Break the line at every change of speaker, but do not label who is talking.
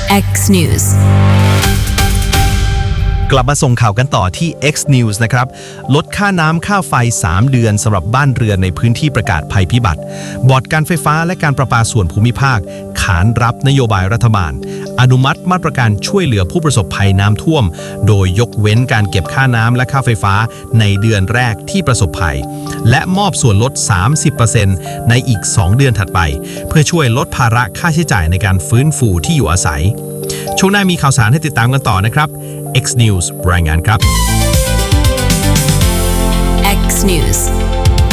X News
กลับมาส่งข่าวกันต่อที่ X News นะครับลดค่าน้ำค่าไฟ3เดือนสำหรับบ้านเรือนในพื้นที่ประกาศภัยพิบัติบอร์ดการไฟฟ้าและการประปาส่วนภูมิภาคขานรับนโยบายรัฐบาลอนุมัติมาตรการช่วยเหลือผู้ประสบภัยน้ำท่วมโดยยกเว้นการเก็บค่าน้ำและค่าไฟฟ้าในเดือนแรกที่ประสบภัยและมอบส่วนลด 30% ในอีก2เดือนถัดไปเพื่อช่วยลดภาระค่าใช้จ่ายในการฟื้นฟูที่อยู่อาศัยช่วงหน้ามีข่าวสารให้ติดตามกันต่อนะครับ X News รายงานครับ
X News